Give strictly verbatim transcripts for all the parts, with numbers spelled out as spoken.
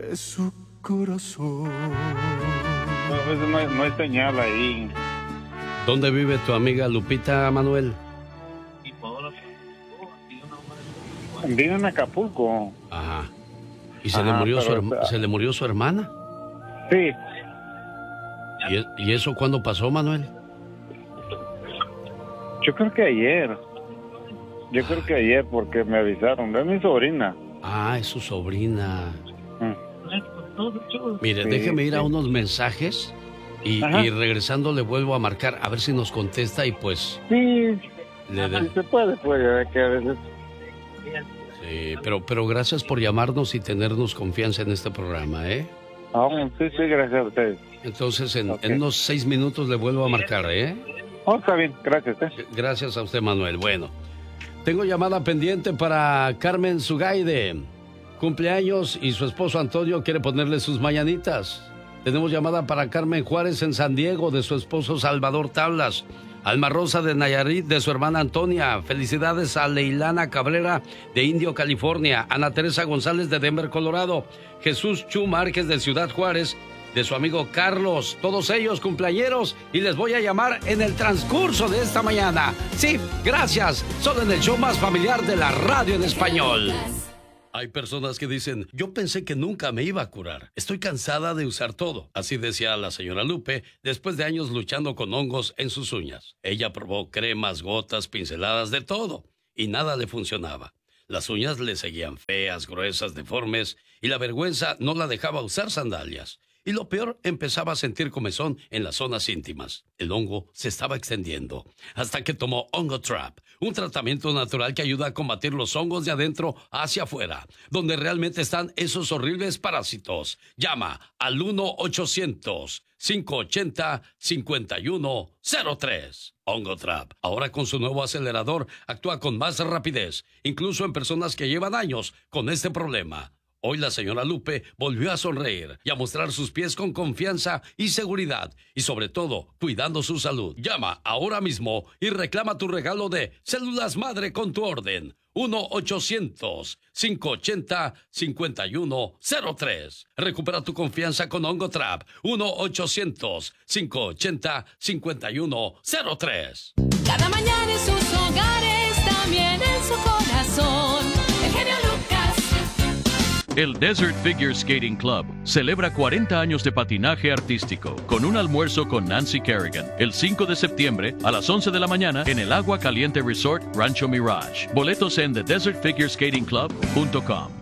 de su corazón. No, a veces no hay, no hay señal ahí. ¿Dónde vive tu amiga Lupita, Manuel? Vive en Acapulco. Ajá. ¿Y se, Ajá, le murió su, pero, herma- se le murió su hermana? Sí. ¿Y, e- ¿Y eso cuándo pasó, Manuel? Yo creo que ayer. Yo creo que ayer porque me avisaron. Es mi sobrina. Ah, es su sobrina. Mm. Mire, Sí, déjeme ir a sí. unos mensajes y, Ajá. y regresando le vuelvo a marcar a ver si nos contesta y pues... Sí, le de- si se puede, pues, ya ve que a veces... Sí, pero, pero gracias por llamarnos y tenernos confianza en este programa, ¿eh? Ah, sí, sí, gracias a ustedes. Entonces, en, Ok. en unos seis minutos le vuelvo a marcar, ¿eh? Oh, está bien, gracias. ¿eh? Gracias a usted, Manuel. Bueno, tengo llamada pendiente para Carmen Zugaide. Cumpleaños y su esposo Antonio quiere ponerle sus mañanitas. Tenemos llamada para Carmen Juárez en San Diego de su esposo Salvador Tablas. Alma Rosa de Nayarit de su hermana Antonia. Felicidades a Leilana Cabrera de Indio, California. Ana Teresa González de Denver, Colorado. Jesús Chu Márquez de Ciudad Juárez de su amigo Carlos. Todos ellos cumpleañeros y les voy a llamar en el transcurso de esta mañana. Sí, gracias. Solo en el show más familiar de la radio en español. Hay personas que dicen, yo pensé que nunca me iba a curar. Estoy cansada de usar todo. Así decía la señora Lupe después de años luchando con hongos en sus uñas. Ella probó cremas, gotas, pinceladas, de todo. Y nada le funcionaba. Las uñas le seguían feas, gruesas, deformes. Y la vergüenza no la dejaba usar sandalias. Y lo peor, empezaba a sentir comezón en las zonas íntimas. El hongo se estaba extendiendo, hasta que tomó Hongo Trap, un tratamiento natural que ayuda a combatir los hongos de adentro hacia afuera, donde realmente están esos horribles parásitos. Llama al uno ochocientos, cinco ochenta, cincuenta y uno cero tres. Hongo Trap, ahora con su nuevo acelerador, actúa con más rapidez, incluso en personas que llevan años con este problema. Hoy la señora Lupe volvió a sonreír y a mostrar sus pies con confianza y seguridad, y sobre todo, cuidando su salud. Llama ahora mismo y reclama tu regalo de Células Madre con tu orden. uno ochocientos, cinco ochenta, cincuenta y uno cero tres. Recupera tu confianza con Hongo Trap. uno ochocientos, cinco ochenta, cincuenta y uno cero tres. Cada mañana en sus hogares, también en su corazón. El genio Lucas. El Desert Figure Skating Club celebra cuarenta años de patinaje artístico con un almuerzo con Nancy Kerrigan el cinco de septiembre a las once de la mañana en el Agua Caliente Resort Rancho Mirage. Boletos en the desert figure skating club punto com.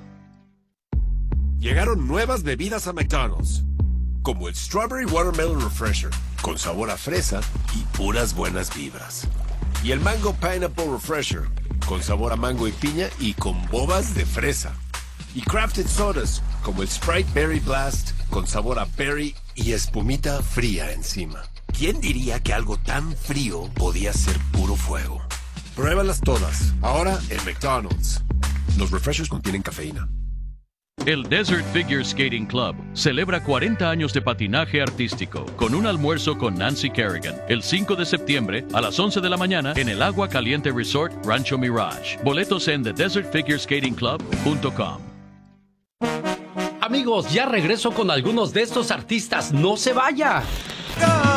Llegaron nuevas bebidas a McDonald's, como el Strawberry Watermelon Refresher, con sabor a fresa y puras buenas vibras. Y el Mango Pineapple Refresher, con sabor a mango y piña y con bobas de fresa. Y crafted sodas, como el Sprite Berry Blast, con sabor a berry y espumita fría encima. ¿Quién diría que algo tan frío podía ser puro fuego? Pruébalas todas, ahora en McDonald's. Los refreshers contienen cafeína. El Desert Figure Skating Club celebra cuarenta años de patinaje artístico con un almuerzo con Nancy Kerrigan el cinco de septiembre a las once de la mañana en el Agua Caliente Resort Rancho Mirage. Boletos en the desert figure skating club punto com. Amigos, ya regreso con algunos de estos artistas. ¡No se vaya!